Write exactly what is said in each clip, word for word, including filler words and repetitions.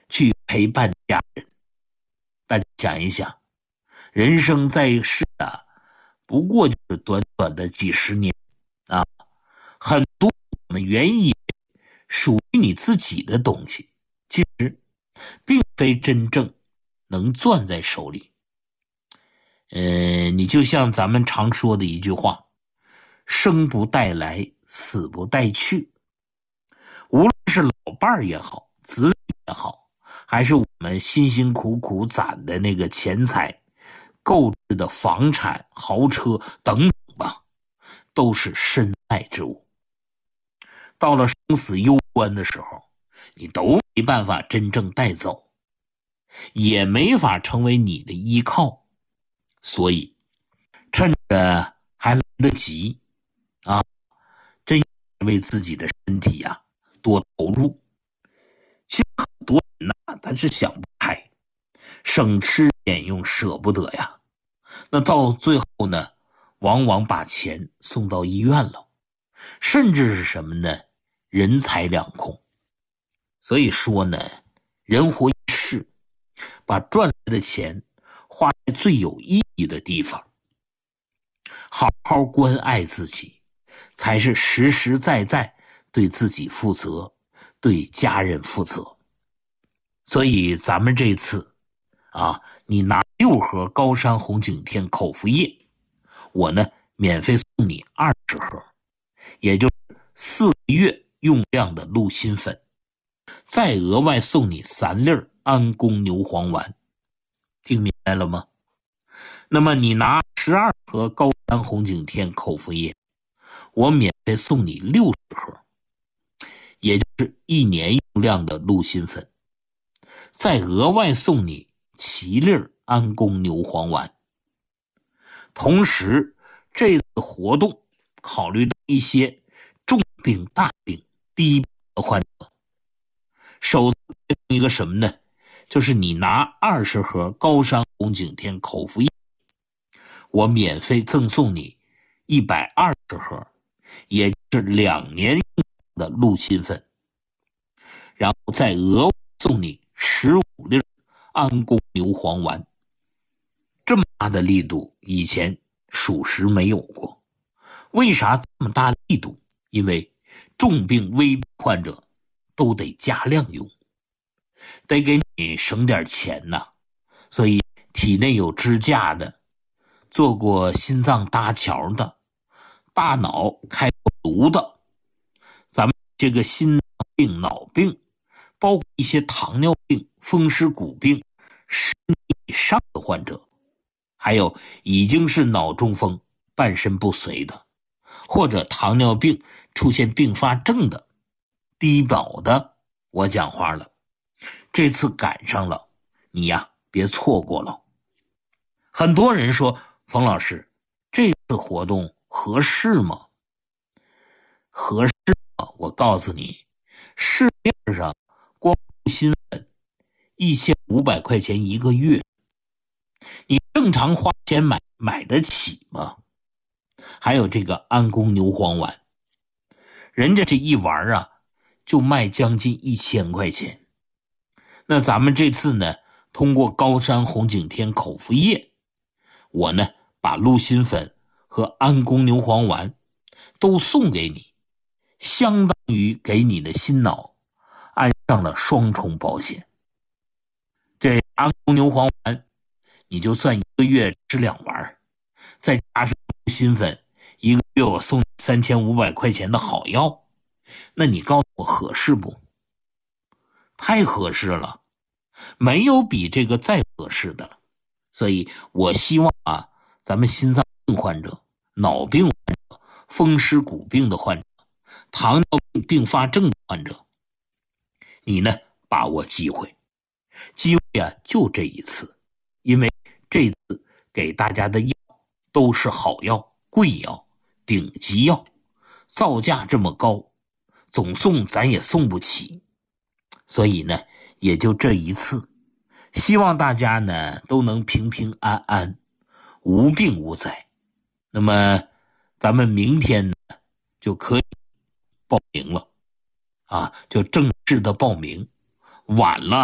去陪伴家人。大家想一想，人生在世啊，不过就是短短的几十年啊，很多我们原以为属于你自己的东西，其实并非真正能攥在手里。呃，你就像咱们常说的一句话，生不带来，死不带去。无论是老伴儿也好，子女也好，还是我们辛辛苦苦攒的那个钱财，购置的房产、豪车等等吧，都是身外之物。到了生死攸关的时候，你都没办法真正带走，也没法成为你的依靠。所以趁着还来得及啊，真为自己的身体啊多投入。其实很多人呐，他是想不开，省吃俭用舍不得呀，那到最后呢，往往把钱送到医院了，甚至是什么呢？人财两空。所以说呢，人活一世，把赚来的钱花在最有意义的地方，好好关爱自己，才是实实在在对自己负责，对家人负责。所以咱们这次啊，你拿六盒高山红景天口服液，我呢免费送你二十盒，也就是四个月用量的鹿心粉，再额外送你三粒安宫牛黄丸。听明白了吗？那么你拿十二盒高山红景天口服液，我免费送你六十盒，也就是一年用量的鹿心粉，再额外送你七粒安宫牛黄丸。同时这次活动考虑到一些重病大病低病的患者，首次一个什么呢？就是你拿二十盒高山红景天口服液，我免费赠送你一百二十盒，也就是两年用的鹿心粉，然后再额外送你十五粒安宫牛黄丸。这么大的力度以前属实没有过。为啥这么大力度？因为重病危病患者都得加量用，得给你省点钱呐。所以体内有支架的，做过心脏搭桥的，大脑开过颅的，咱们这个心脏病、脑病，包括一些糖尿病、风湿骨病、十年以上的患者，还有已经是脑中风、半身不遂的，或者糖尿病出现并发症的、低保的，我讲话了，这次赶上了，你呀别错过了。很多人说，冯老师，这次活动合适吗？合适吗？我告诉你，市面上光鹿心粉一千五百块钱一个月，你正常花钱买买得起吗？还有这个安宫牛黄丸，人家这一丸啊就卖将近一千块钱。那咱们这次呢，通过高山红景天口服液，我呢把鹿心粉和安宫牛黄丸都送给你，相当于给你的心脑安上了双重保险。这安宫牛黄丸你就算一个月吃两丸，再加上鹿心粉，一个月我送你三千五百块钱的好药，那你告诉我合适不？太合适了，没有比这个再合适的了。所以我希望啊，咱们心脏病患者、脑病患者、风湿骨病的患者、糖尿病并发症的患者，你呢把握机会，机会啊就这一次，因为这次给大家的药都是好药、贵药、顶级药，造价这么高，总送咱也送不起，所以呢也就这一次，希望大家呢都能平平安安，无病无灾。那么咱们明天呢就可以报名了啊，就正式的报名，晚了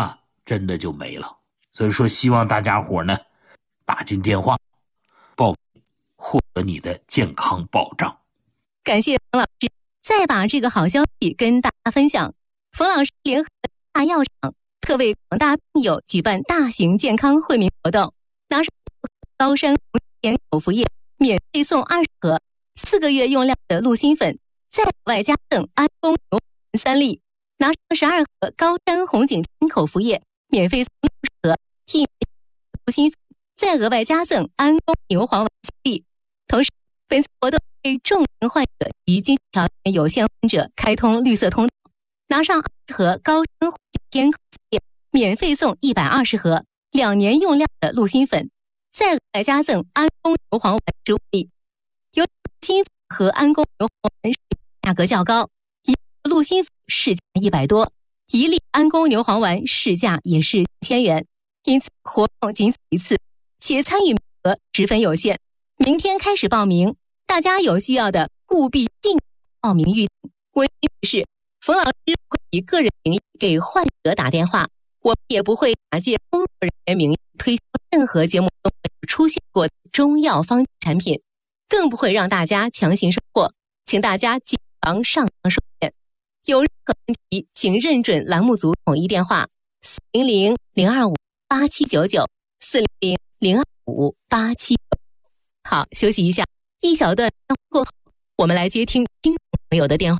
真的就没了。所以说希望大家伙呢打进电话报名，获得你的健康保障。 感谢冯老师，再把这个好消息跟大家分享。冯老师联合大药厂特为广大病友举办大型健康惠民活动，拿上高山红田口服液免费送二十盒，四个月用量的鹿心粉，再额外加赠安宫牛黄三粒，拿上十二盒高山红景天口服液免费送六十盒，一年鹿心粉，再额外加赠安宫牛黄丸七粒。同时，本次活动为重症患者及经济条件有限患者开通绿色通道，拿上二十盒高山红景天口服液免费送一百二十盒两年用量的鹿心粉，再额外加赠安宫牛黄丸十五粒。由于鹿心粉和安宫牛黄丸价格较高，一盒鹿心粉市价一百多，一粒安宫牛黄丸市价也是千元，因此活动仅此一次，且参与名额十分有限。明天开始报名，大家有需要的务必尽报名预定。温馨提示，冯老师会以个人名义给患者打电话，我们也不会假借工作人员名义推销任何节目中出现过的中药方产品，更不会让大家强行收货，请大家谨防上当受骗。有任何问题，请认准栏目组统一电话四零零零二五八七九九四零零零二五八七九九。好，休息一下，一小段过后，我们来接听听众朋友的电话。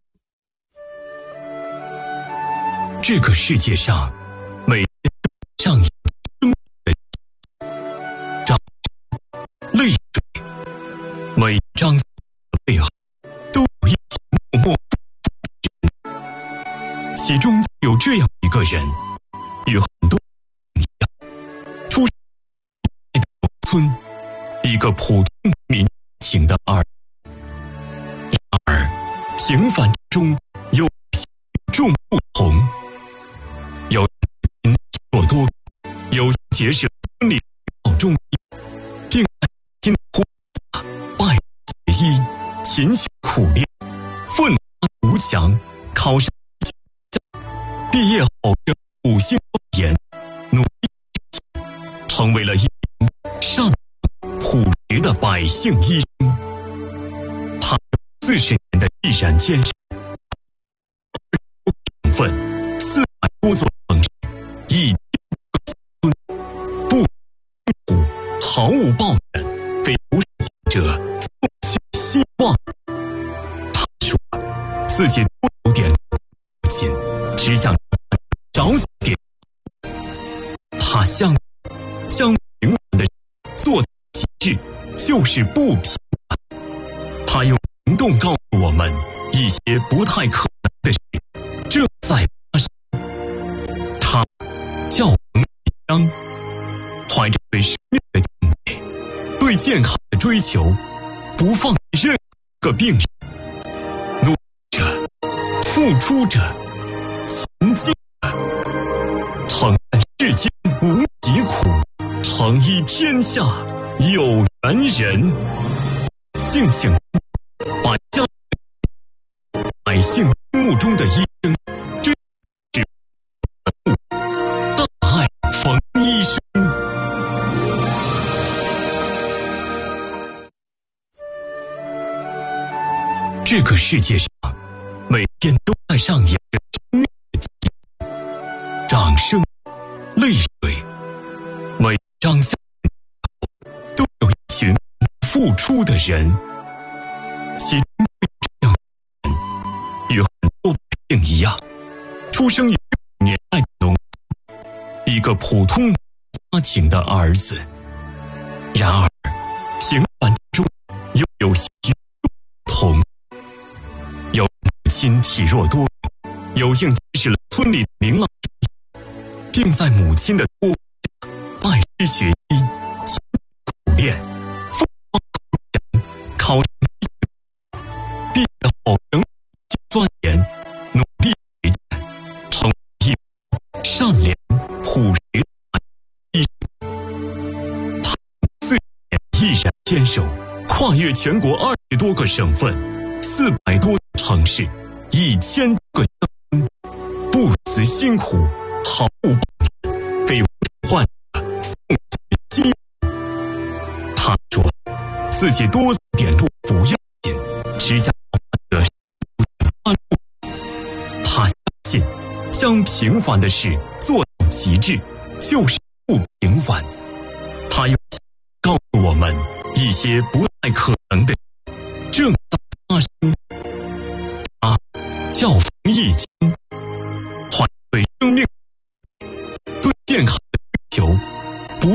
这个世界上，每天都上演生的掌泪水，每张的背后都有一起默默的人，其中有这样一个人，与很多人一样，出生在农村一个普通民情的儿，然而平凡中有与众不同，有因若多，有结识村里老中医，并辛苦拜学医，勤学苦练，奋发图强，考上毕业后五星高研，努力成为了一名善良朴实的百姓医生。他有四十年的毅然坚持，省份四百多座城市，一千个村，不辛苦，毫无抱怨，给无数者送去希望。他说自己多有点心，只想找死点。他相将平凡的做极致，就是不平凡。他用行动告诉我们一些不太可能的事正在发生。他叫王一章，怀着对生命的敬畏，对健康的追求，不放弃任何个病人，努力着，付出着，前进着，承担世间无疾苦，成医天下有缘人。敬请百家百姓心目中的医生，真是大爱冯医生。这个世界上，每天都在上演着生命的奇迹，掌声、泪水，每张相都有一群付出的人，其中这样的人，与很多百姓一样，出生于年代的农一个普通家庭的儿子，然而平凡中又有些不同。有母亲体弱多病，有幸结识了村里名老中医，并在母亲的托付下拜师学医，勤苦练，奋发图强，考上医学，毕业后仍钻研，努力实践，成为一名善良朴实的医生。他四年毅然坚守，跨越全国二十多个省份，四百多城市，一千个乡村，不辞辛苦，毫无抱怨， 自己多做点路不要紧，只想惹大路。他相信，将平凡的事做到极致，就是不平凡。他又告诉我们一些不太可能的正在发生。他叫冯易经，怀对生命、对健康的追求，不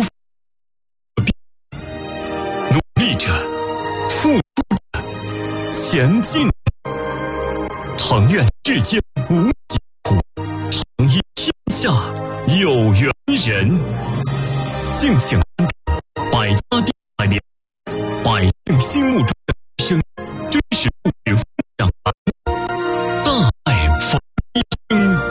努力着，付出着，前进。诚愿世间无疾苦，诚依天下有缘人。敬请关注百家电台联，百姓心目中的生真实故事分享栏，大爱冯医生。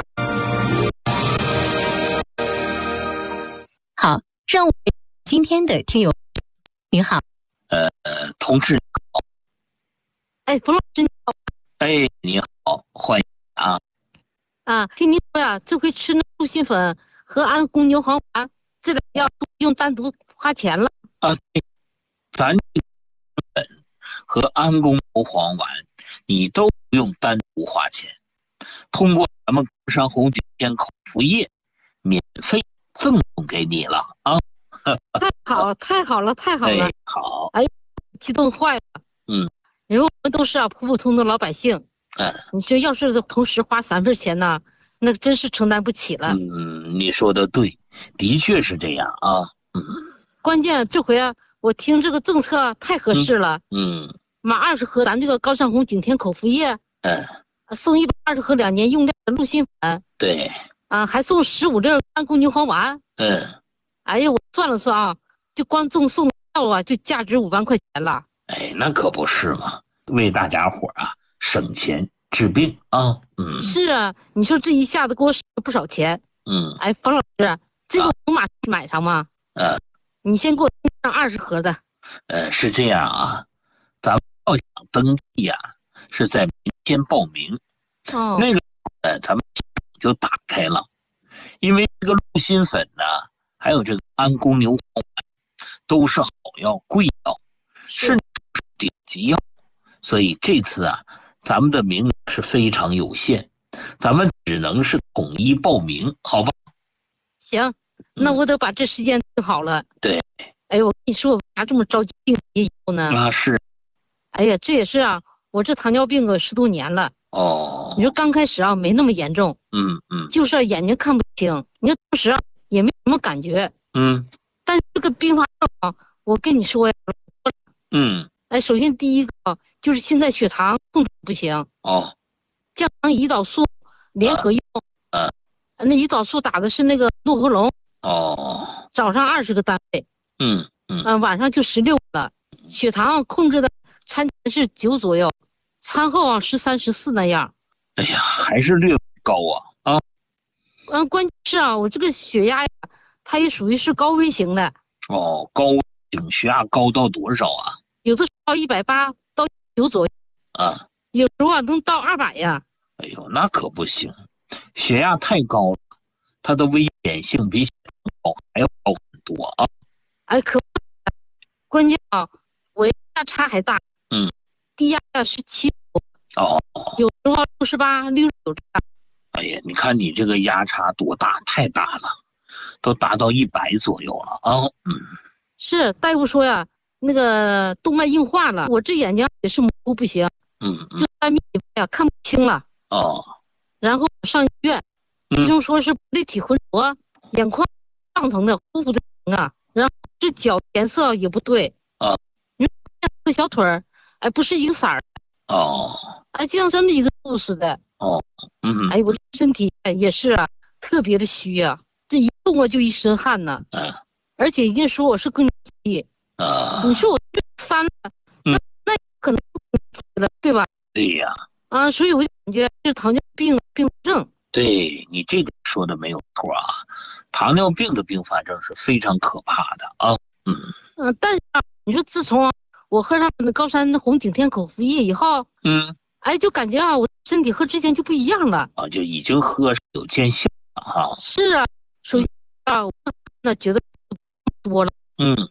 好，让我们今天的听友，您好， 呃，同志好， 哎，冯老师你好， 哎，你好，欢迎啊啊，听您说呀，这回吃那鹿心粉和安宫牛黄丸，这两样不用单独花钱了啊，咱本和安宫牛黄丸你都不用单独花钱，通过咱们工商红景天口服液免费赠送给你了啊！ 太好了，太好了，太好了！ 哎，好， 哎，激动坏了。 嗯， 因为我们都是啊普普通通的老百姓， 嗯， 你说要是同时花三份钱呢，那真是承担不起了。 嗯，你说的对，的确是这样啊。嗯， 关键这回啊，我听这个政策太合适了。 嗯， 买二十盒咱这个高山红景天口服液， 嗯， 送一百二十盒两年用量的鹿心粉， 对， 啊，还送十五粒安宫牛黄丸。 嗯， 哎呀，我算了算啊，就光赠送药啊，就价值五万块钱了。 哎，那可不是嘛，为大家伙啊省钱治病啊。嗯， 是啊，你说这一下子给我省了不少钱。 嗯， 哎，冯老师，这个我马上买上吗？ 呃， 你先给我上二十盒的。 呃，是这样啊，咱们要想登记呀、啊，是在明天报名。 哦， 那个呃，咱们就打开了，因为这个鹿心粉呢，还有这个安宫牛黄丸，都是好药、贵药，甚至是顶级药，所以这次啊，咱们的名额是非常有限，咱们只能是统一报名，好吧？ 行，那我得把这时间定好了。 对。 哎，我跟你说，我为啥这么着急订以后呢？ 啊，是。 哎呀，这也是啊，我这糖尿病个十多年了。 哦。 你说刚开始啊，没那么严重。 嗯嗯。 就是眼睛看不清，你说当时啊也没什么感觉。 嗯。 但是这个并发症啊，我跟你说呀。 嗯。 哎，首先第一个就是现在血糖控制不行。 哦。 降糖胰岛素联合用。 啊。 那胰岛素打的是那个诺和龙。 哦。 早上二十个单位。 嗯嗯。 呃，晚上就十六个。血糖控制的餐前是九左右，餐后啊十三十四那样。 哎呀，还是略高啊啊。 嗯，关键是啊，我这个血压呀，它也属于是高危型的。 哦，高危型血压高到多少啊？ 有的时候一百八到九左右。 啊。 有时候啊能到二百呀。 哎呦，那可不行，血压太高了，它的危险性比血糖高还要高很多啊。 哎，可关键啊，我压差还大。 嗯。 低压呀是七五。 哦。 有时候六十八、六十九。 哎呀，你看你这个压差多大，太大了，都达到一百左右了啊。嗯。 是大夫说呀，那个动脉硬化了，我这眼睛也是模糊不行。 嗯嗯。 就三米以外呀看不清了。 哦。然后上医院， 嗯、 医生说是立体浑浊，眼眶上疼的，糊糊的啊。然后这脚颜色也不对啊， 你说这个小腿儿，哎，不是一个色儿哦， 哎，就像真的一个兔似的哦，嗯， 哎，我身体也是啊，特别的虚啊，这一动啊就一身汗呢， 嗯， 而且人家说我是更年期啊， 你说我三了，那那可能了，对吧？ 对呀， 啊，所以我就感觉是糖尿病并发症。 对你这个说的没有错啊，糖尿病的并发症是非常可怕的啊。嗯嗯、呃，但是啊，你说自从、啊、我喝上那高山红景天口服液以后， 嗯， 哎，就感觉啊，我身体和之前就不一样了啊，就已经喝有见效了哈。 是啊，首先啊，我那觉得多了， 嗯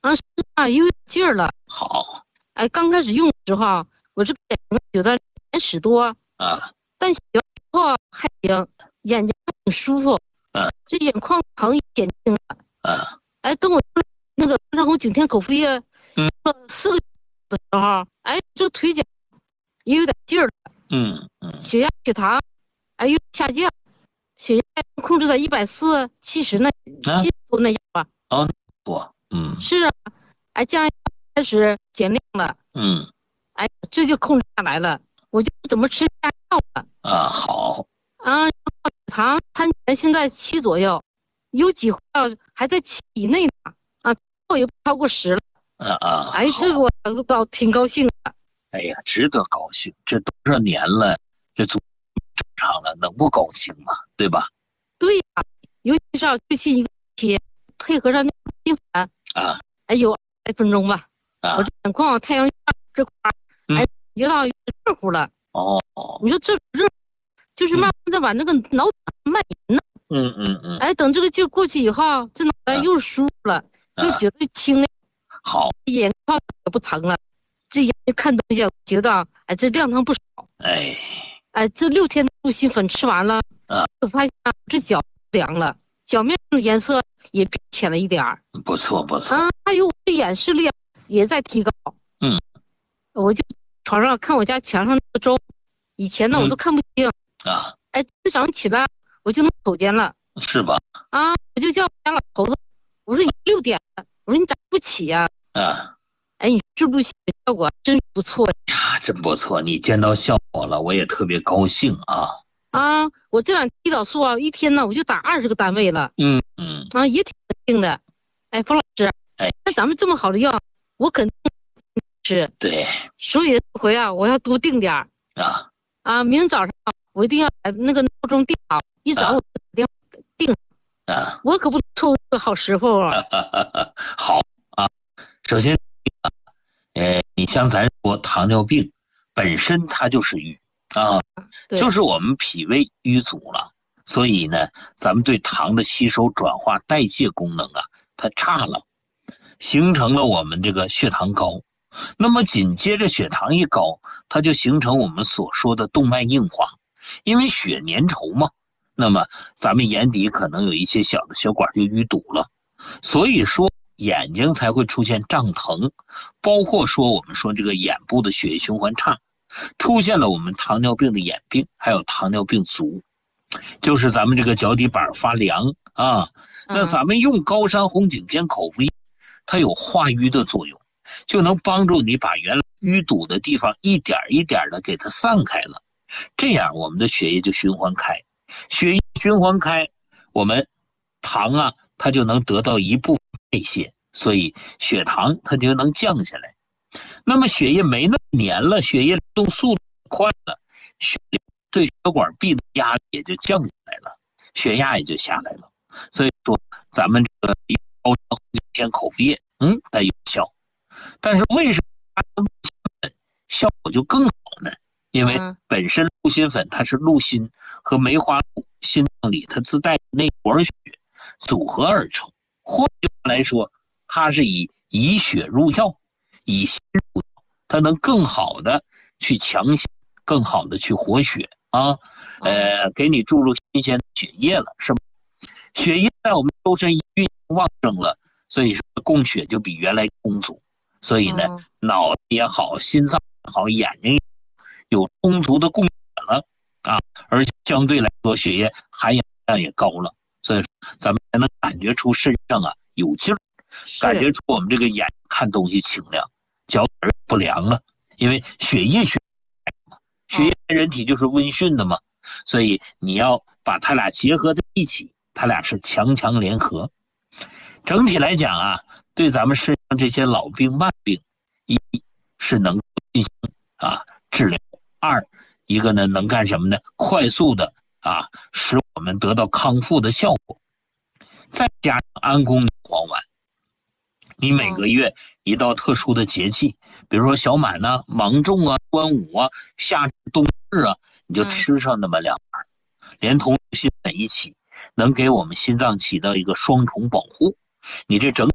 啊，是啊，有点劲儿了。 好。 哎，刚开始用的时候，我这个眼睛觉得眼屎多啊， 但洗完之后还行，眼睛挺舒服。 啊， 这眼眶疼也减轻了。 啊， 哎，等我那个让我景天口服液， 嗯， 四个的时候，哎，这腿脚也有点劲儿了。 嗯嗯， 血压、血糖，哎，又下降，血压控制在一百四七十那七十多那样吧。 哦，不，嗯， 是啊，哎，降压开始减量了。 嗯， 哎，这就控制下来了，我就不怎么吃下药了。 啊，好。 啊，血糖看起来现在七左右，有几回还在七以内呢。啊，后也不超过十了。 啊啊， 哎，这个我倒挺高兴的。 哎呀，值得高兴，这多少年了，这足正常了，能不高兴吗？对吧？ 对呀、啊，尤其是最近一个贴，配合上那个心烦啊， 哎，有二十分钟吧。 啊， 我这眼眶太阳这块儿，哎，觉到热乎了。 哦， 你说这热，就是慢慢的把那个脑蔓延呢。 嗯嗯嗯。 哎，等这个劲过去以后，这脑袋又舒服了，又觉得轻了。 好， 眼眶也不疼了。这眼睛看东西，我觉得哎，这亮堂不少。 哎， 哎，这六天的入心粉吃完了， 啊， 我发现这脚凉了，脚面上的颜色也变浅了一点儿。 不错不错。 啊，还有我的眼视力也在提高。 嗯， 我就床上看我家墙上那个钟，以前呢我都看不清。 嗯、啊， 哎，早上起来我就能瞅见了。 是吧？ 啊，我就叫我家老头子，我说你六点了，我说你咋不起呀、 啊？啊。 哎，你这部戏效果真不错呀，真不错！你见到效果了，我也特别高兴啊！ 啊，我这两胰岛素啊，一天呢我就打二十个单位了。 嗯嗯， 啊，也挺稳定的。哎，冯老师， 哎， 那咱们这么好的药，我肯定吃。 对， 所以这回啊，我要多定点儿啊啊！明天早上我一定要把那个闹钟定好，一早我打电话定啊， 我可不凑个好时候啊！ 好啊，首先。呃，你像咱说糖尿病本身它就是瘀啊，就是我们脾胃瘀阻了，所以呢，咱们对糖的吸收、转化、代谢功能啊，它差了，形成了我们这个血糖高。那么紧接着血糖一高，它就形成我们所说的动脉硬化，因为血粘稠嘛，那么咱们眼底可能有一些小的血管就淤堵了，所以说眼睛才会出现胀疼，包括说我们说这个眼部的血液循环差，出现了我们糖尿病的眼病，还有糖尿病足，就是咱们这个脚底板发凉啊。那咱们用高山红景天口服液，它有化瘀的作用，就能帮助你把原来淤堵的地方一点一点的给它散开了，这样我们的血液就循环开，血液循环开，我们糖啊它就能得到一部分代谢，所以血糖它就能降下来。那么血液没那么黏了，血液流动速度快了，血对血管壁的压力也就降下来了，血压也就下来了。所以说咱们这个高山红景天口服液嗯它有效，但是为什么效果就更好呢？因为本身鹿心粉它是鹿心和梅花鹿心脏里它自带内活血组合而成，换句话来说，它是以以血入药，以心入药，它能更好的去强行，更好的去活血啊，呃，给你注入新鲜的血液了，是吧？血液在我们周身运行旺盛了，所以说供血就比原来充足，所以呢，脑子也好，心脏也好，眼睛也好，有充足的供血了啊，而且相对来说血液含氧量也高了。所以咱们才能感觉出身上啊有劲儿，感觉出我们这个眼看东西清亮，脚底不凉了，因为血液血血液人体就是温煦的嘛，所以你要把它俩结合在一起，它俩是强强联合。整体来讲啊，对咱们身上这些老病慢病，一是能进行啊治疗，二一个呢能干什么呢？快速的啊，使我们得到康复的效果，再加上安宫牛黄丸，你每个月一到特殊的节气，比如说小满啊、芒种啊、端午啊、夏至、冬至啊，你就吃上那么两碗，连同心粉一起，能给我们心脏起到一个双重保护。你这整体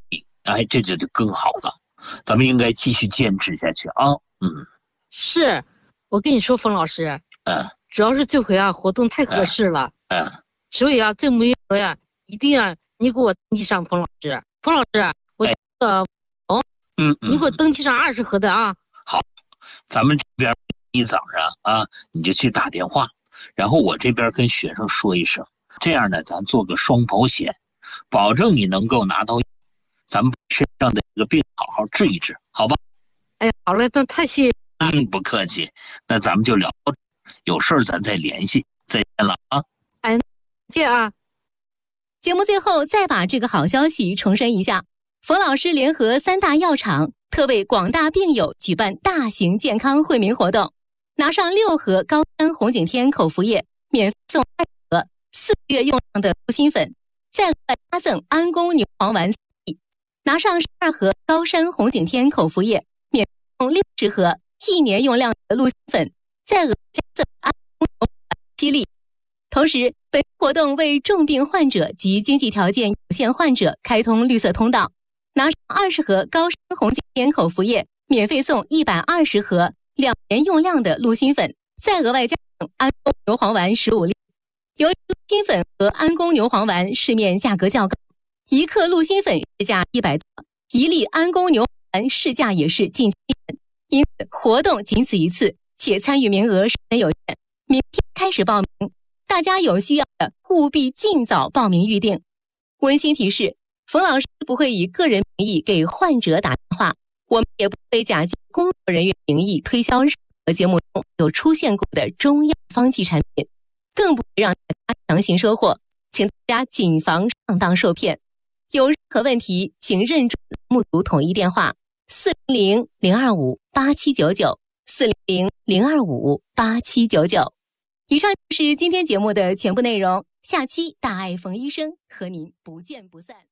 哎，这就就更好了。咱们应该继续坚持下去啊。嗯， 是，我跟你说，冯老师， 嗯， 主要是这回啊活动太合适了， 嗯， 所以啊这么一说呀，一定啊你给我登记上，冯老师，冯老师，我这个哦， 嗯嗯， 你给我登记上二十盒的啊。 好，咱们这边一早上啊，你就去打电话，然后我这边跟学生说一声，这样呢，咱做个双保险，保证你能够拿到，咱们身上的这个病好好治一治，好吧？ 哎呀，好嘞，那太谢谢。 嗯，不客气，那咱们就聊，有事儿咱再联系，再见了啊！ 哎，再见啊！ 节目最后再把这个好消息重申一下：冯老师联合三大药厂特为广大病友举办大型健康惠民活动，拿上六盒高山红景天口服液，免费送二盒四个月用上的护心粉，再额外加赠安宫牛黄丸四粒；拿上十二盒高山红景天口服液，免费送六十盒一年用量的鹿心粉，再额加赠安宫牛黄丸七粒。同时，本活动为重病患者及经济条件有限患者开通绿色通道，拿上二十盒高山红景天口服液，免费送一百二十盒两年用量的鹿心粉，再额外加赠安宫牛黄丸十五粒。由于鹿心粉和安宫牛黄丸市面价格较高，一克鹿心粉市价一百多，一粒安宫牛黄丸市价也是近七元，因此活动仅此一次，且参与名额十分有限，明天开始报名。大家有需要的务必尽早报名预定。温馨提示：冯老师不会以个人名义给患者打电话，我们也不会假借工作人员名义推销任何节目中有出现过的中药方剂产品，更不会让大家强行收货，请大家谨防上当受骗。有任何问题，请认准栏目组统一电话四零零零二五八七九九四零零零二五八七九九。以上就是今天节目的全部内容，下期大爱冯医生和您不见不散。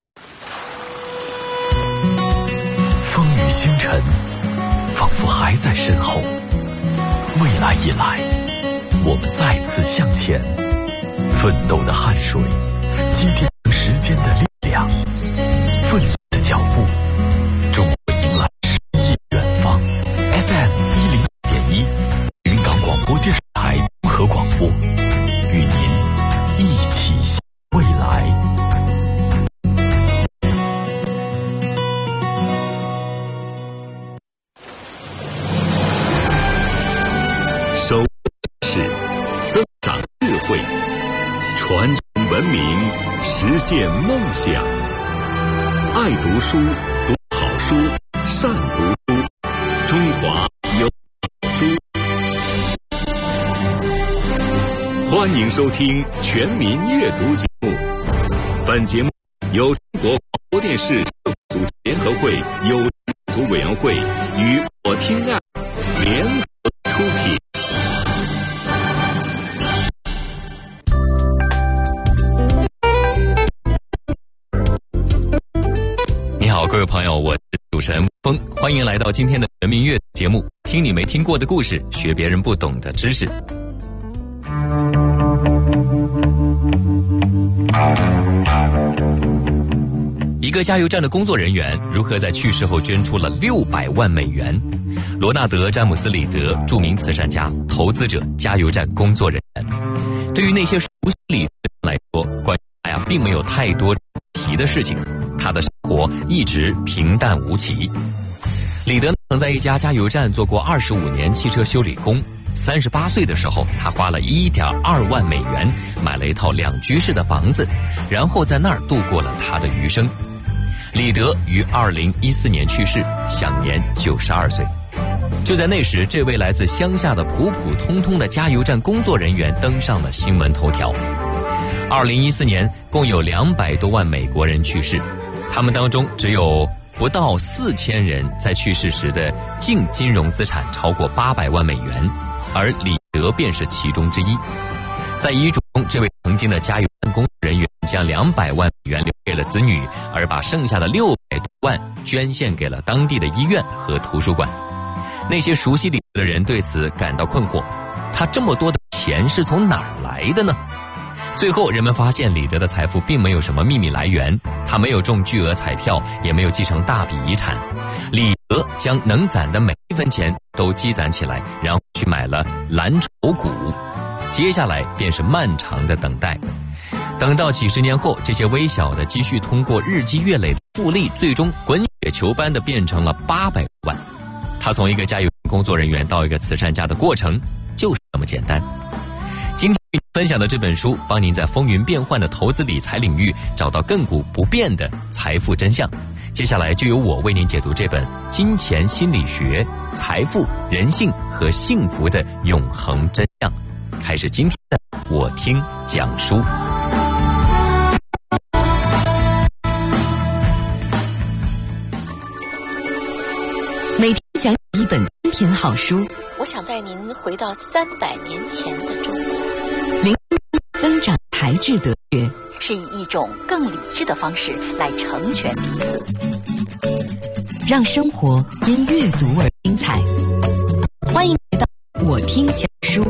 风雨星辰仿佛还在身后，未来已来，我们再次向前，奋斗的汗水积淀成时间的力量，奋进的脚步终会迎来诗意远方。 F M 一零一点一云港广播电视台和广播，与您一起向未来。收是增长智慧，传承文明，实现梦想。爱读书，读好书，善读书，中华有好书。欢迎收听全民阅读节目。本节目由中国广播电视社会组织联合会有阅读委员会与我听爱联合出品。你好，各位朋友，我是主持人峰，欢迎来到今天的全民阅读节目，听你没听过的故事，学别人不懂的知识。一个加油站的工作人员如何在去世后捐出了六百万美元？罗纳德·詹姆斯·里德，著名慈善家、投资者、加油站工作人员。对于那些熟悉里德来说，关于他呀，并没有太多提的事情，他的生活一直平淡无奇。里德曾在一家加油站做过二十五年汽车修理工。三十八岁的时候，他花了一点二万美元买了一套两居室的房子，然后在那儿度过了他的余生。里德于二零一四年去世，享年九十二岁。就在那时，这位来自乡下的普普通通的加油站工作人员登上了新闻头条。二零一四年，共有两百多万美国人去世，他们当中只有不到四千人在去世时的净金融资产超过八百万美元，而里德便是其中之一。在遗嘱中，这位曾经的加油站工作人员将两百万美元留给了子女，而把剩下的六百多万捐献给了当地的医院和图书馆。那些熟悉里德的人对此感到困惑，他这么多的钱是从哪儿来的呢？最后人们发现里德的财富并没有什么秘密来源， 他没有中巨额彩票，也没有继承大笔遗产。李德将能攒的每一分钱都积攒起来，然后去买了蓝筹股。接下来便是漫长的等待。等到几十年后，这些微小的积蓄通过日积月累的复利，最终滚雪球般的变成了八百万。他从一个家有工作人员到一个慈善家的过程就是这么简单。今天与您分享的这本书，帮您在风云变幻的投资理财领域找到亘古不变的财富真相。接下来就由我为您解读这本《金钱心理学：财富、人性和幸福的永恒真相》。开始今天的我听讲书。 每天讲一本精品好书， 我想带您回到三百年前的中国， 零增长才智德学， 是以一种更理智的方式来成全彼此， 让生活因阅读而精彩。欢迎来到我听讲书。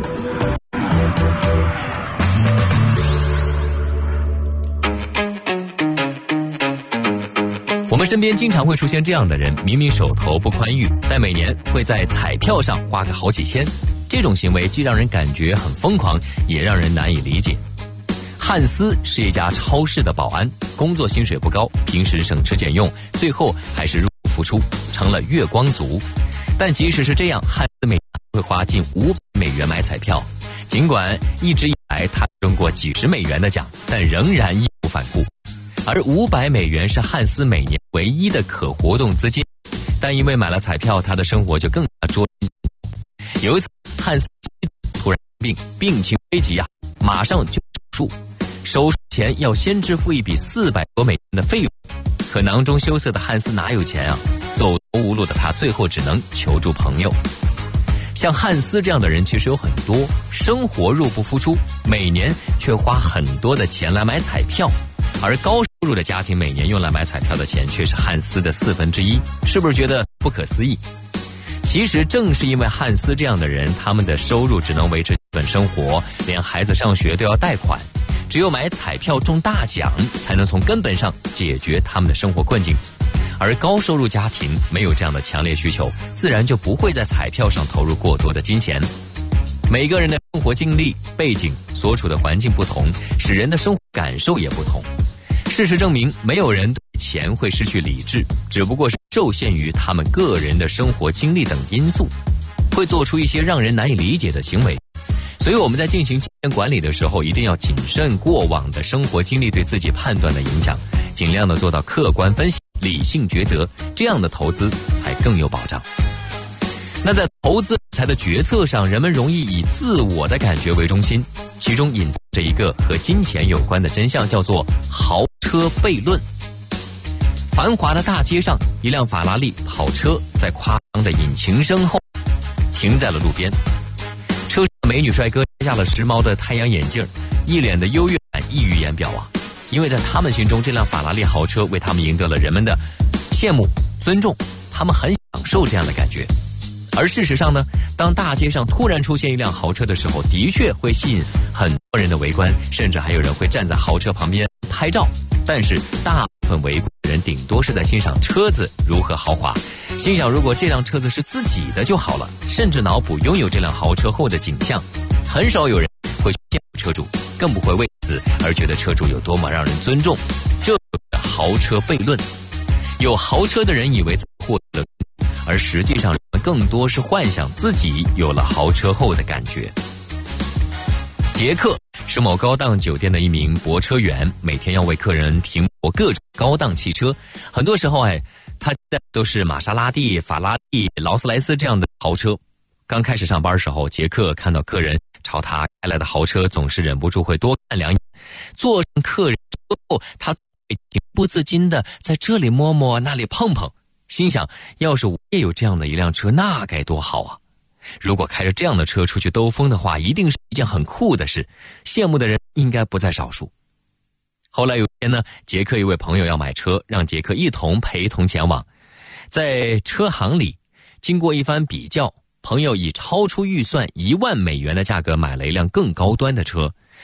我们身边经常会出现这样的人，明明手头不宽裕，但每年会在彩票上花个好几千。这种行为既让人感觉很疯狂，也让人难以理解。汉斯是一家超市的保安，工作薪水不高，平时省吃俭用，最后还是入不敷出，成了月光族。但即使是这样，汉斯每年会花近五百美元买彩票。尽管一直以来他中过几十美元的奖，但仍然义无反顾。而五百美元是汉斯每年唯一的可活动资金，但因为买了彩票，他的生活就更加捉襟。有一次，汉斯突然病，病情危急啊，马上就手术，手术前要先支付一笔四百多美元的费用。可囊中羞涩的汉斯哪有钱啊？走投无路的他，最后只能求助朋友。像汉斯这样的人其实有很多，生活入不敷出，每年却花很多的钱来买彩票。而高收入的家庭每年用来买彩票的钱却是汉斯的四分之一，是不是觉得不可思议？其实正是因为汉斯这样的人，他们的收入只能维持基本生活，连孩子上学都要贷款，只有买彩票中大奖，才能从根本上解决他们的生活困境。而高收入家庭没有这样的强烈需求，自然就不会在彩票上投入过多的金钱。每个人的生活经历、背景、所处的环境不同，使人的生活感受也不同。事实证明，没有人对钱会失去理智，只不过是受限于他们个人的生活经历等因素，会做出一些让人难以理解的行为。所以我们在进行金钱管理的时候，一定要谨慎过往的生活经历对自己判断的影响，尽量的做到客观分析、理性抉择，这样的投资才更有保障。那在投资理财的决策上，人们容易以自我的感觉为中心，其中隐藏着一个和金钱有关的真相，叫做豪车悖论。繁华的大街上，一辆法拉利跑车在夸张的引擎声后停在了路边，车上的美女帅哥摘下了时髦的太阳眼镜，一脸的优越感溢于言表啊！因为在他们心中，这辆法拉利豪车为他们赢得了人们的羡慕、尊重，他们很享受这样的感觉。而事实上呢，当大街上突然出现一辆豪车的时候，的确会吸引很多人的围观，甚至还有人会站在豪车旁边拍照。但是大部分围观的人顶多是在欣赏车子如何豪华，心想如果这辆车子是自己的就好了，甚至脑补拥有这辆豪车后的景象。很少有人会去羡慕车主，更不会为此而觉得车主有多么让人尊重。这就是豪车悖论。有豪车的人以为自己获得了，而实际上更多是幻想自己有了豪车后的感觉。杰克是某高档酒店的一名泊车员，每天要为客人停泊各种高档汽车。很多时候哎，他都是玛莎拉蒂、法拉利、劳斯莱斯这样的豪车。刚开始上班的时候，杰克看到客人朝他开来的豪车，总是忍不住会多看两眼。坐上客人之后，他会情不自禁的在这里摸摸，那里碰碰，心想要是我也有这样的一辆车，那该多好啊！如果开着这样的车出去兜风的话，一定是一件很酷的事，羡慕的人应该不在少数。后来有一天呢，杰克一位朋友要买车，让杰克一同陪同前往。在车行里，经过一番比较，朋友以超出预算一万美元的价格买了一辆更高端的车。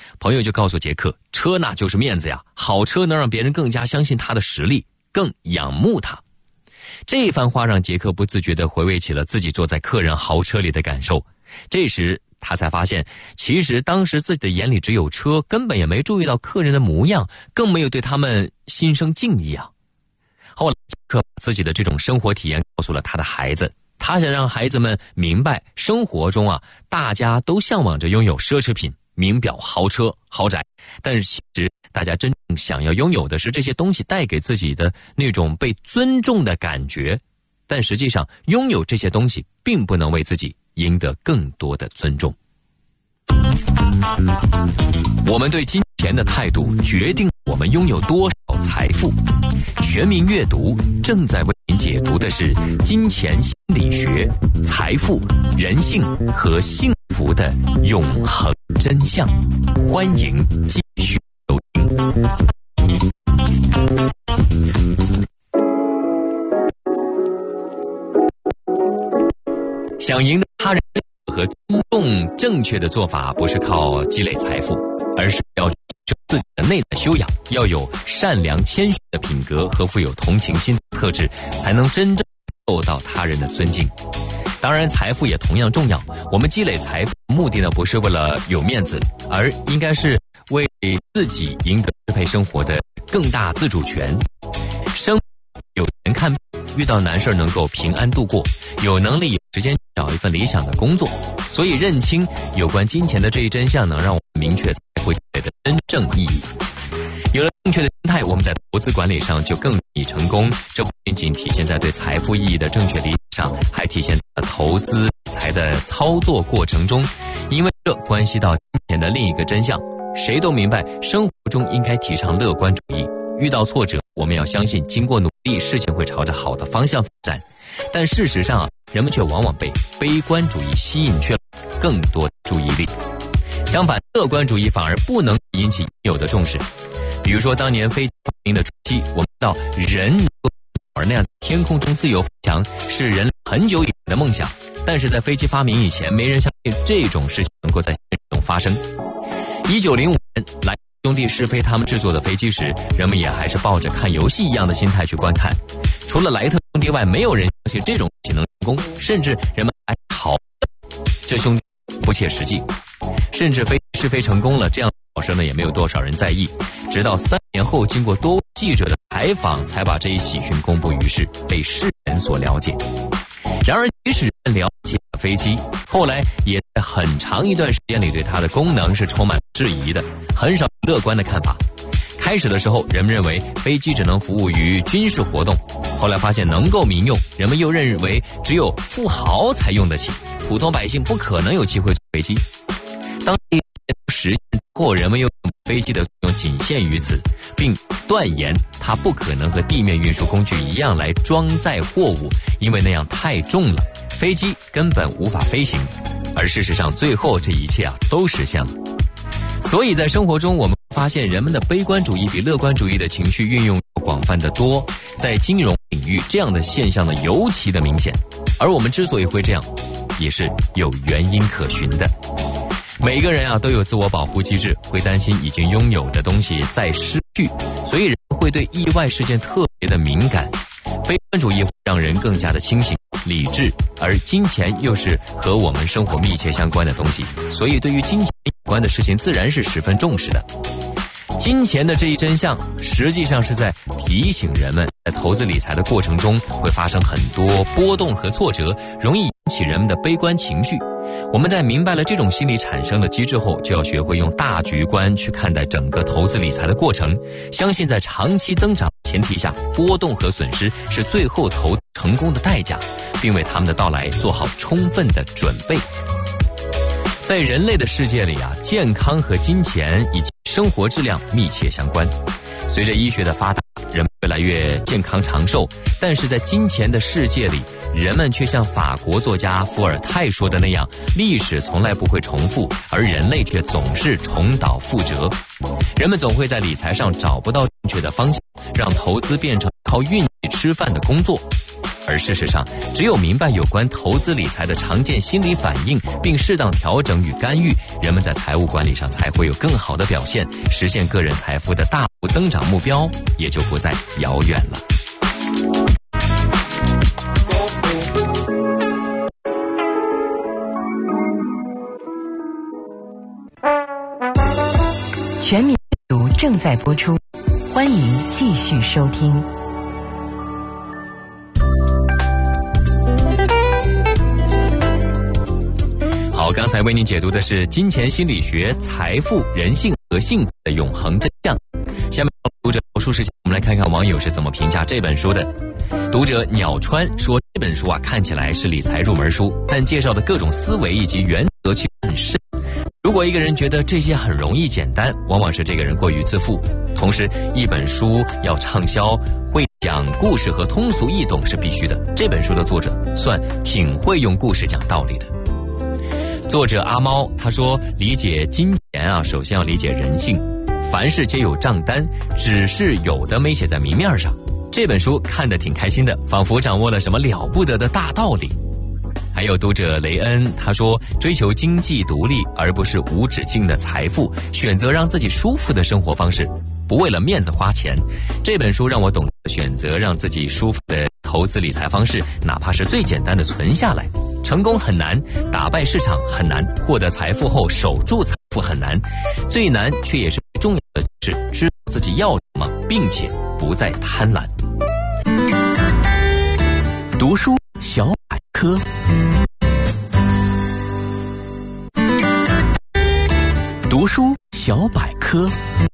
朋友就告诉杰克，车那就是面子呀，好车能让别人更加相信他的实力，更仰慕他。这番话让杰克不自觉地回味起了自己坐在客人豪车里的感受。这时他才发现，其实当时自己的眼里只有车，根本也没注意到客人的模样，更没有对他们心生敬意啊。后来杰克把自己的这种生活体验告诉了他的孩子，他想让孩子们明白，生活中啊，大家都向往着拥有奢侈品、名表、豪车、豪宅，但是其实大家真正想要拥有的是这些东西带给自己的那种被尊重的感觉。但实际上，拥有这些东西并不能为自己赢得更多的尊重。我们对金钱的态度决定我们拥有多少财富。全民阅读正在为您解读的是金钱心理学、财富、人性和幸福的永恒真相。欢迎继续收听。想赢得他人和尊重正确的做法，不是靠积累财富，而是要提升自己的内在修养，要有善良谦虚的品格和富有同情心的特质，才能真正受到他人的尊敬。当然，财富也同样重要。我们积累财富目的呢，不是为了有面子，而应该是为自己赢得支配生活的更大自主权。生有钱看病，遇到难事能够平安度过，有能力有时间找一份理想的工作。所以认清有关金钱的这一真相，能让我们明确财富积累的真正意义。有了正确的心态，我们在投资管理上就更容易成功。这不仅仅体现在对财富意义的正确理解上，还体现在投资理财的操作过程中。因为这关系到金钱的另一个真相。谁都明白，生活中应该提倡乐观主义。遇到挫折，我们要相信，经过努力，事情会朝着好的方向发展。但事实上啊，人们却往往被悲观主义吸引去了更多的注意力。相反，乐观主义反而不能引起应有的重视。比如说，当年飞机发明的初期，我们知道人能够而那样天空中自由飞翔是人类很久以来的梦想，但是在飞机发明以前，没人相信这种事情能够在现实中发生。一九零五年，莱特兄弟试飞他们制作的飞机时，人们也还是抱着看游戏一样的心态去观看。除了莱特兄弟外，没有人相信这种事情能成功，甚至人们还讨论这兄弟不切实际。甚至飞试飞成功了，这样的好事呢也没有多少人在意。直到三年后，经过多位记者的采访，才把这一喜讯公布于世，被世人所了解。然而，即使人了解了飞机，后来也在很长一段时间里对它的功能是充满质疑的，很少乐观的看法。开始的时候，人们认为飞机只能服务于军事活动，后来发现能够民用，人们又认为只有富豪才用得起，普通百姓不可能有机会坐飞机。当这一切都实现后，人们又认为飞机的作用仅限于此，并断言它不可能和地面运输工具一样来装载货物，因为那样太重了，飞机根本无法飞行。而事实上，最后这一切啊都实现了。所以在生活中，我们发现人们的悲观主义比乐观主义的情绪运用广泛得多。在金融领域，这样的现象呢尤其的明显。而我们之所以会这样，也是有原因可循的。每个人啊都有自我保护机制，会担心已经拥有的东西再失去，所以人会对意外事件特别的敏感。悲观主义会让人更加的清醒、理智，而金钱又是和我们生活密切相关的东西，所以对于金钱有关的事情自然是十分重视的。金钱的这一真相，实际上是在提醒人们，在投资理财的过程中会发生很多波动和挫折，容易引起人们的悲观情绪。我们在明白了这种心理产生的机制后，就要学会用大局观去看待整个投资理财的过程，相信在长期增长前提下，波动和损失是最后投资成功的代价，并为他们的到来做好充分的准备。在人类的世界里啊，健康和金钱以及生活质量密切相关。随着医学的发达，人们越来越健康长寿，但是在金钱的世界里，人们却像法国作家伏尔泰说的那样，历史从来不会重复，而人类却总是重蹈覆辙。人们总会在理财上找不到正确的方向，让投资变成靠运气吃饭的工作。而而事实上，只有明白有关投资理财的常见心理反应，并适当调整与干预，人们在财务管理上才会有更好的表现，实现个人财富的大幅增长目标也就不再遥远了。 全民阅读正在播出，欢迎继续收听。 好，刚才为您解读的是《金钱心理学：财富、人性和幸福的永恒真相》。下面读者读书时间，我们来看看网友是怎么评价这本书的。读者鸟川说，这本书啊看起来是理财入门书，但介绍的各种思维以及原则却很深。如果一个人觉得这些很容易简单，往往是这个人过于自负。同时，一本书要畅销，会讲故事和通俗易懂是必须的。这本书的作者算挺会用故事讲道理的。作者阿猫他说，理解金钱啊，首先要理解人性，凡事皆有账单，只是有的没写在明面上。这本书看得挺开心的，仿佛掌握了什么了不得的大道理。还有读者雷恩他说，追求经济独立而不是无止境的财富，选择让自己舒服的生活方式，不为了面子花钱。这本书让我懂得选择让自己舒服的投资理财方式，哪怕是最简单的存下来。成功很难，打败市场很难，获得财富后守住财富很难，最难却也是最重要的是知道自己要什么，并且不再贪婪。 读书小百科。读书小百科。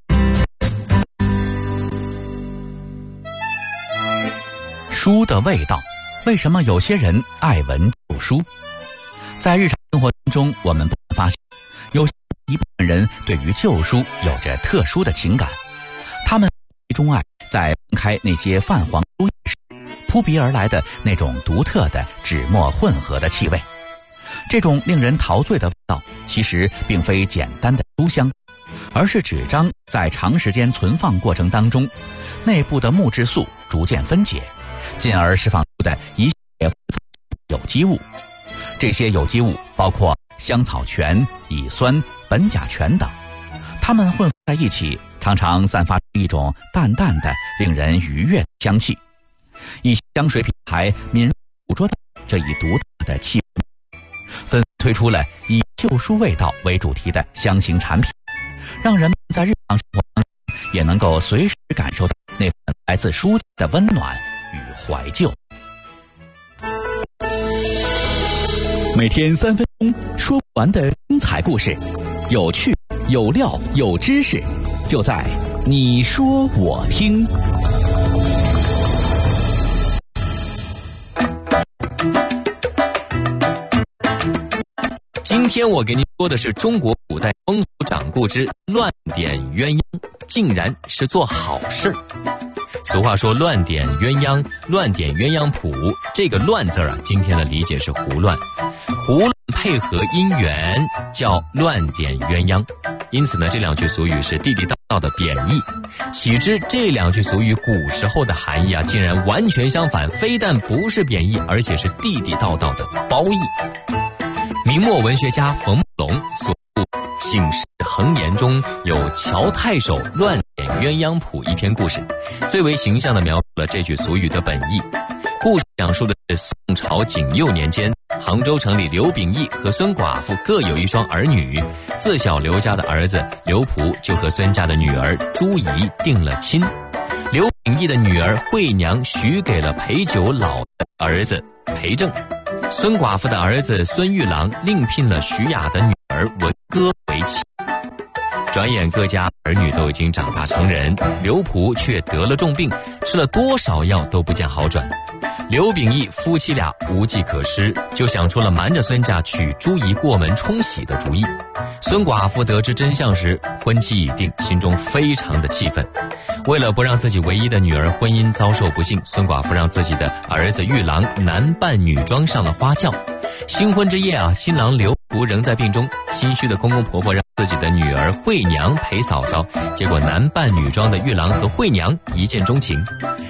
书的味道，为什么有些人爱闻旧书？在日常生活中，我们不难发现，有一部分人对于旧书有着特殊的情感，他们钟爱在翻开那些泛黄书页时，扑鼻而来的那种独特的纸墨混合的气味。这种令人陶醉的味道，其实并非简单的书香，而是纸张在长时间存放过程当中，内部的木质素逐渐分解，进而释放出的一系列有机物。这些有机物包括香草醛、乙酸、苯甲醛等，它们混合在一起，常常散发出一种淡淡的、令人愉悦的香气。一些香水品牌敏锐捕捉到这一独特的气味，纷推出了以旧书味道为主题的香型产品，让人们在日常生活当中也能够随时感受到那份来自书的温暖与怀旧。每天三分钟说不完的精彩故事，有趣、有料、有知识，就在你说我听。 今天我给您说的是中国古代风俗掌故之乱点鸳鸯，竟然是做好事。俗话说乱点鸳鸯，乱点鸳鸯谱，这个乱字啊，今天的理解是胡乱，胡乱配合姻缘叫乱点鸳鸯。因此呢，这两句俗语是地地道道的贬义。岂知这两句俗语古时候的含义啊，竟然完全相反，非但不是贬义，而且是地地道道的褒义。明末文学家冯梦龙所著《醒世恒言》中有乔太守乱点鸳鸯谱一篇故事，最为形象地描述了这句俗语的本意。故事讲述的是宋朝景佑年间，杭州城里刘秉义和孙寡妇各有一双儿女，自小刘家的儿子刘璞就和孙家的女儿朱怡定了亲。刘秉义的女儿惠娘许给了陪酒老的儿子裴正，孙寡妇的儿子孙玉郎另聘了徐雅的女儿文歌为妻。转眼各家儿女都已经长大成人，刘璞却得了重病，吃了多少药都不见好转。刘秉义夫妻俩无计可施，就想出了瞒着孙家娶朱怡过门冲喜的主意。孙寡妇得知真相时，婚期已定，心中非常的气愤。为了不让自己唯一的女儿婚姻遭受不幸，孙寡妇让自己的儿子玉郎男扮女装上了花轿。新婚之夜啊，新郎刘璞仍在病中，心虚的公公婆婆让自己的女儿惠娘陪嫂嫂，结果男扮女装的玉郎和惠娘一见钟情。冲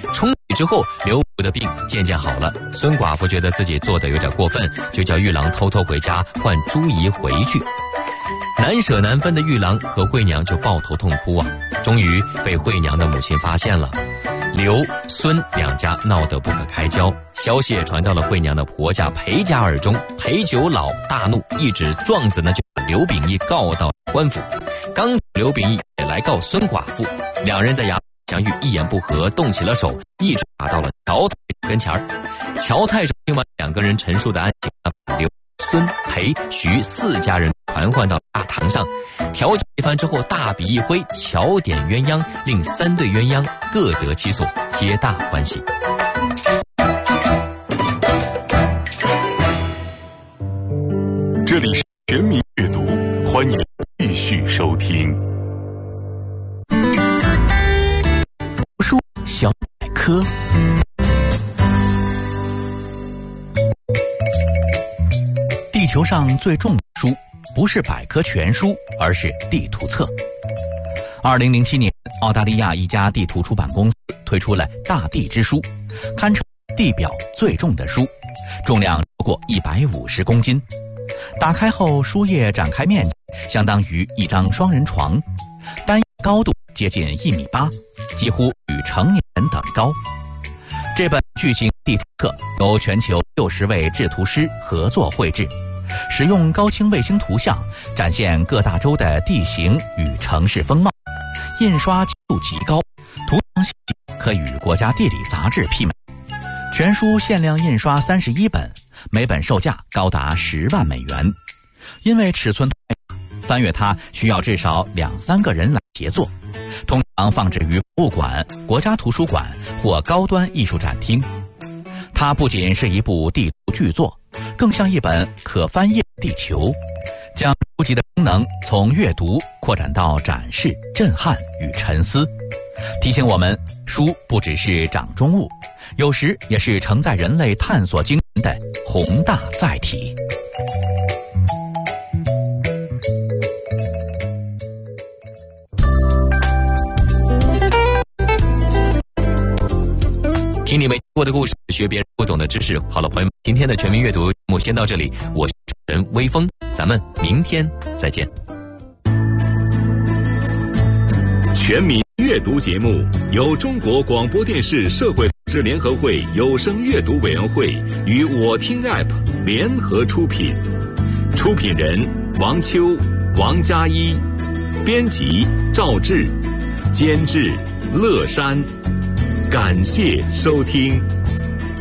之后，刘福的病渐渐好了。孙寡妇觉得自己做的有点过分，就叫玉郎偷偷回家唤朱姨回去。难舍难分的玉郎和惠娘就抱头痛哭啊！终于被惠娘的母亲发现了，刘、孙两家闹得不可开交。消息也传到了惠娘的婆家裴家耳中，裴九老大怒，一纸状子呢就把刘秉义告到官府。刚刘秉义也来告孙寡妇，两人在衙门相遇，一言不合动起了手，一直打到了乔太守跟前儿。乔太守听完两个人陈述的案情，把刘、孙、裴、徐四家人传唤到大堂上，调解一番之后，大笔一挥，乔点鸳鸯，令三对鸳鸯各得其所，皆大欢喜。 这里是全民阅读，欢迎继续收听。 读书小百科。地球上最重的书不是百科全书，而是地图册。二零零七年，澳大利亚一家地图出版公司推出了《大地之书》，堪称地表最重的书，重量超过一百五十公斤。打开后，书页展开面积相当于一张双人床，单高度接近一米八，几乎与成年人等高。这本巨型地图册由全球六十位制图师合作绘制，使用高清卫星图像展现各大洲的地形与城市风貌，印刷精度极高，图像细节可与国家地理杂志媲美。全书限量印刷三十一本，每本售价高达十万美元。因为尺寸太大，翻阅它需要至少两三个人来协作，通常放置于博物馆、国家图书馆或高端艺术展厅。它不仅是一部地图巨作，更像一本可翻页地球，将书籍的功能从阅读扩展到展示、震撼与沉思，提醒我们，书不只是掌中物，有时也是承载人类探索精神的宏大载体。 听你没听过的故事，学别人不懂的知识。好了，朋友们，今天的全民阅读节目先到这里，我是主持人微风，咱们明天再见。 全民阅读节目由中国广播电视社会组织联合会有声阅读委员会与我听 App 联合出品，出品人王秋、王佳一，编辑赵志，监制乐山。感谢收听。